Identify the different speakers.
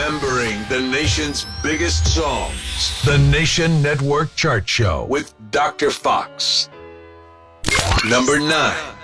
Speaker 1: Remembering the nation's biggest songs.
Speaker 2: The Nation Network Chart Show
Speaker 1: With Dr. Fox. Number 9.